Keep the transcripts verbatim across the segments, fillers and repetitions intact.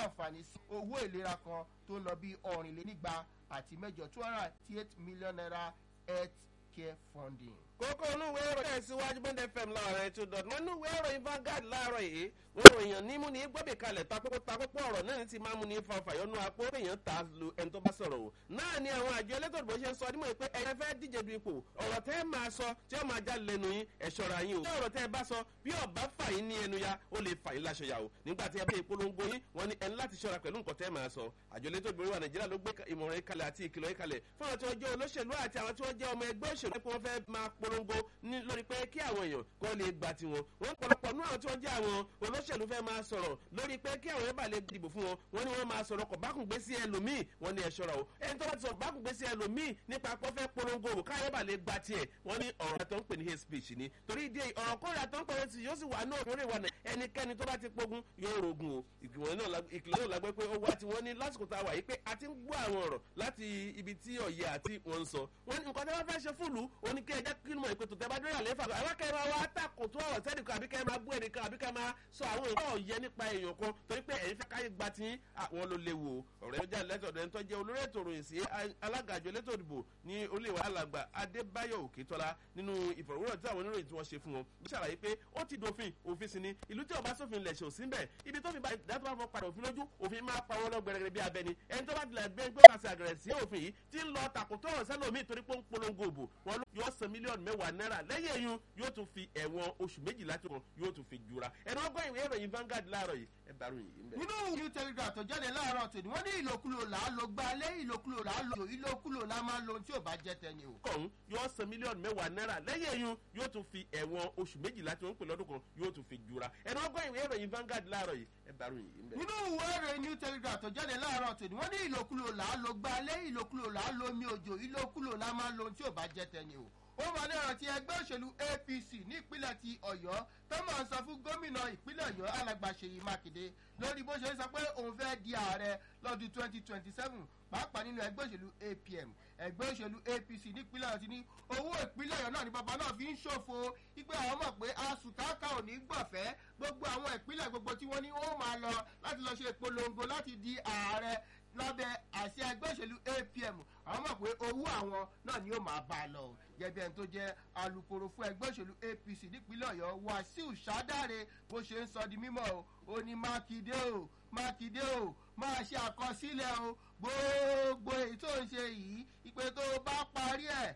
àǹfààní sí owó ìlera kan tó ń lọ bí ọ̀rìnlénígba àti mẹ́jọ two hundred and eighty eight million naira health care funding. kókó onúwé ìròyìn síwájú bond fm láàárọ̀ ètò dọ̀tún mọ́ inúwé ìròyìn Vanguard láàárọ̀ yìí wọ́n ròyìn nímú ní gbọ́bì kalẹ̀ takókó takókó ọ̀rọ̀ náà ní ti máa mú ní fanfàyọ́nú apó èèyàn ta lu ẹni tó bá sọ̀rọ̀ o náà ni àwọn àjọ elétò ìdìbò ṣe ń sọ nímọ̀ pé ẹ̀yẹ fẹ́ díje du ipò ọ̀rọ̀ tẹ́ máa sọ tí ó máa já lẹ́nu yín ẹ ṣọ́ra yín o tí ọ̀rọ̀ tẹ́ bá sọ bí ọ̀bá fà yín ní ẹnu ya ó lè fà yín láṣọ yà o nígbà tí ẹ bá ìpolongo yín wọ́n ní ẹni láti ṣọ́ra pẹ̀lú nǹkan tẹ́ máa sọ àjọ elétò ìdìbò wa Nàìjíríà ló gbé ìmọ̀ràn yìí kalẹ̀ àti ìkìlọ̀ yìí kalẹ̀ fún àwọn tí wọ́n jẹ́ olóṣèlú àti àwọn tí wọ́n jẹ́ ọmọ ẹgbẹ́ òṣèlú pé wọ́n fẹ́ máa polongo lórí pé kí àwọn èèyàn kọ́ lè gbà tiwọn wọ́n pọ̀lọpọ̀ nú àwọn tí wọ́n jẹ́ àwọn olóṣèlú fẹ́ máa sọ̀rọ̀ lórí pé kí àwọn ẹ̀bà lè dìbò fún wọn wọ́n ní wọ́n máa sọ̀rọ̀ kọ̀ bákùngbé sí ẹlòmíì wọ́n ní ẹ ṣọ́ra o ẹni tó bá ti sọ̀rọ̀ bákùngbé sí ẹlòmíì nípa pọ́ fẹ́ polongo òwò káyọ̀ bà lè gba tiẹ̀ wọ́n ní ọ̀rọ̀ tó ń pè ní hate speech ni torí ìdí ọ̀rọ̀ kórìíra tó ń pè ní yóò sì wà náà lórí ìwà náà ẹnikẹ́ni tó bá ti pogun yóò rogun o ìkìlọ̀ náà lágbẹ́ pé ó wá tí wọ́n ní lásìkò tá a wà yìí pé a ti ń gbọ́ àwọn ọ̀rọ̀ láti ibi tí ọ̀yẹ́ àti wọ́n ń sọ wọ́n ní nǹkan tí wọ́n fẹ́ ṣe fúlù oníkẹ́ ẹ̀jẹ̀ kí ló mọ̀ ìpètò tẹ́ bá dórí àlééfà alákẹ́ máa wá tàkùtù ọ̀rọ̀ sẹ́nìkan àbí kẹ́ máa bú ẹnìkan àbí kẹ́ máa sọ àwọn èèyàn ọ̀yẹ́ nípa èèyàn kan torí pé ẹ̀yin fẹ́ káyé gba tí àwọn ló léwu ọ̀rẹ́ ọjà lẹ́tọ̀ọ̀dọ̀ ẹni tó jẹ́ olórí ètò ìròyìn sí alága àjọ elétò ìdìbò ní olèwà alàgbà Adébáyọ̀ Òkètọ́lá nínú ìfọ̀rọ̀wérọ̀ tí àwọn oníròyìn tí wọ́n ṣe fún wọn bí ṣàlàyé pé ó ti dòfin òfin sí ni ìlú tí ọba sófin lẹ̀ ṣe ò sí ń bẹ̀ ibi tó fi bá ìdá tó bá fọ padà òfin lójú òfin máa pa wọn lọ gbẹrẹgbẹrẹ bí abẹni ẹni tó bá tilẹ̀ gbé gbé pàṣẹ àgẹrẹ sí òfin yìí tí ń lọ tàkùtọ̀ ọ̀rọ̀ sẹ́lòmíì torí pé ó ń polongo òbò wọn yóò san mílíọ̀nù mẹ́wàá náírà lẹ́yìn eyín yóò tún fi ẹ̀wọ̀n oṣù méjìlá tó kàn yóò tún fi jura ẹni ọgbọ́n ìwé ìròyìn Vanguard láàárọ̀ yìí ẹ bá ròyìn yìí ń bẹ̀. nínú new telegraph tó jáde láàárọ̀ tòní wọ́n ní ìlòkulò là á lo gbalẹ̀ ìlòkulò là á lo ìlòkulò là á máa lo ohun tí ò bá jẹ́ tẹni o. kọ̀ọ̀hún yóò san mílíọ̀nù mẹ́wàá náírà lẹ́yìn eyín yóò tún fi ẹ̀wọ̀n oṣù méjìlá tí wọ́n ń pè lọ́dún kan yóò tún fi jura ẹni ọgbọ́n ìwé ìròyìn Vanguard láàárọ̀ yìí ẹ bá ròyìn yìí ń bẹ̀. nínú ìwé ìròyìn new telegraph tó jáde láàárọ̀ tòní wọ́n ní ìlòkulò là á lo gbalẹ̀ ìlòkulò là á lo omi òjò ìlòkulò là á máa lo ohun tí ò bá jẹ́ tẹni o. ó máa ní ọ̀rọ̀ tí ẹgbẹ́ òṣèlú A P C ní ìpínlẹ̀ ti Ọ̀yọ́ tó máa ń sọ fún gómìnà ìpínlẹ̀ Ọ̀yọ́ alàgbà Ṣèyí Mákindé lórí bó ṣe ń sọ pé òun fẹ́ di ààrẹ lọ́dún twenty twenty seven pàápàá nínú ẹgbẹ́ òṣèlú A P M ẹgbẹ́ òṣèlú A P C nípínlẹ̀ Ọ̀yọ́ ti ní owó ìpínlẹ̀ Ọ̀yọ́ náà ni bàbá náà fi ń ṣòfò wípé àwọn mọ̀ pé asùtákà ò ní gbọ̀fẹ́ gbogbo àwọn ìpínlẹ̀ gbogbo tí wọ́n ní ó máa lọ láti lọ ṣe ìpolongo láti di ààrẹ lábẹ́ àṣẹ ẹgbẹ́ òṣèlú A P M àwọn mọ̀ pé owó àwọn náà ni ó máa bá a lọ gẹ́gẹ́ ẹni tó jẹ́ alukoro fún ẹgbẹ́ òṣèlú A P C nípínlẹ̀ Ọ̀yọ́ Wàsíù Ṣàdáre bó ṣe ń sọ di mímọ̀ o ó ní Mákindé o Mákindé o máa ṣe àkọsílẹ̀ o gbogbo èyí tó ń ṣe yìí ìpè tó bá parí ẹ̀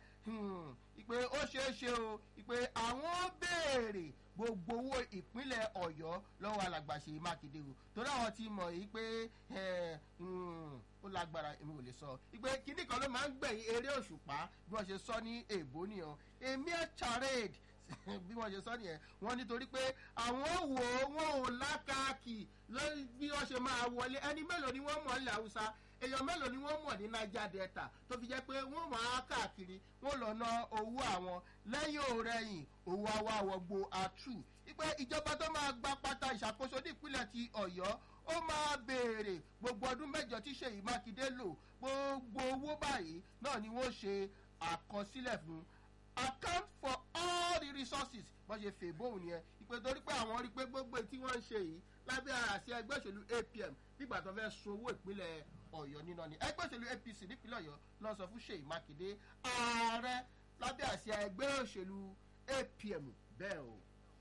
ìpè ó ṣeé ṣe o ìpè àwọn ó béèrè gbogbo owó ìpínlẹ̀ Ọ̀yọ́ lọ́wọ́ alàgbà Ṣèyí Mákindé o torí àwọn ti mọ̀ yìí pé ó lágbára èmi ò lè sọ ìpè kíní kan ló máa ń gbẹ̀yìn eré òṣùpá bí wọ́n ṣe sọ ní èbó nìyẹn èmi ẹ̀ charade bí wọ́n ṣe sọ nìyẹn wọ́n nítorí pé àwọn wò ó wọn ò lákàkì bí wọ́n ṣe máa wọlé ẹni mélòó ni wọ́n mọ̀ nílẹ̀ Haúsá èèyàn mélòó ni wọ́n mọ̀ ní Niger Delta tó fi jẹ́ pé wọ́n máa káàkiri wọ́n lọ ná owó àwọn lẹ́yìn òrẹ́yìn owó àwa àwọ̀gbò àtù ìpè ìjọba tó máa gba pátá ìṣàkóso ní ìpínlẹ̀ ti Ọ̀yọ́ ó máa béèrè gbogbo ọdún mẹ́jọ tí Ṣèyí Mákindé lò gbogbo owó báyìí náà ni wọ́n ṣe àkọsílẹ̀ fún account for all the resources bọ́n ṣe fèbóhùn nìyẹn ìpè torí pé àwọn rí pé gbogbo tí wọ́n ń ṣe yìí lábẹ́ àṣẹ ẹgbẹ́ òṣèlú A P M nígbà tó fẹ́ sun owó ìpínlẹ̀ Ọ̀yọ́ níná ni ẹgbẹ́ òṣèlú A P C nípínlẹ̀ Ọ̀yọ́ lọ sọ fún Ṣèyí Mákindé ààrẹ lábẹ́ àṣẹ ẹgbẹ́ òṣèlú A P M bẹ́ẹ̀ o.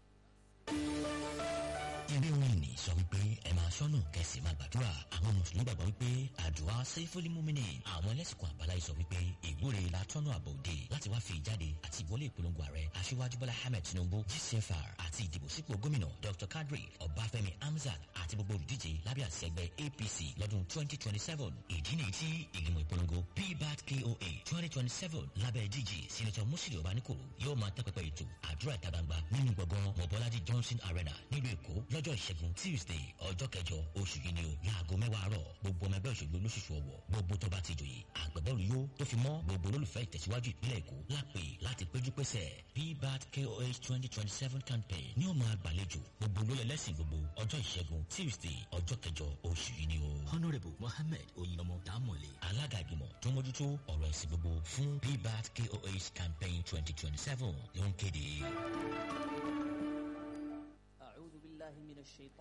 ìwé orin ni sọ wípé ẹ máa ṣọ́nà kẹsì máa gbàdúrà àwọn mùsùlùmí gbàgbọ́ wípé àdúrà Sayful Muminin àwọn ẹlẹ́sìn kan àbáláyé sọ wípé ìwúre látọ́nà àbòdè láti wá fi ìjáde àti ìwọlé ìpolongo ààrẹ aṣíwájú Bọ́lá Ahmed Tinubu G C F R àti ìdìbò sípò gómìnà Doctor Kadri Ọbáfẹ́mi Hamzat àti gbogbo olùdíje lábẹ́ àṣẹ ẹgbẹ́ A P C lọ́dún twenty twenty seven ìdí nìyí tí ìgbìmọ̀ ìpolongo P B A T K O A twenty twenty seven lábẹ́ D G Senator Musili Obanikoro yóò máa tẹ́ pẹpẹ ètò àdúrà ìta gbangba nínú gbọ̀ngàn Mobolaji Johnson Arena nílùú Èkó lọ́jọ́ ìṣẹ́gun Tuesday ọjọ́ kẹjọ oṣù yìí ni o láago mẹ́wàá àárọ̀ gbogbo ọmọ ẹgbẹ́ òṣèlú olóṣooṣù ọ̀wọ̀ gbogbo tó bá ti jòyè àgbẹ̀bọ́ọ̀lù yóò tó fi mọ́ gbogbo olólùfẹ́ ìtẹ̀síwájú ìpínlẹ̀ Èkó lápè láti péjú pésẹ̀ P B A T K O H twenty twenty seven campaign ní ó máa gbàlejò gbogbo olólè lẹ́sìn gbogbo ọjọ́ ìṣẹ́gun Tuesday ọjọ́ kẹjọ oṣù yìí ni o. Honourable Mohammed Oyinlomo Damole alága ìgbìmọ̀ tó mójútó ọ̀rọ̀ ẹ̀sìn gbogbo fún P B A T K O H campaign twenty twenty seven ló ń kéde.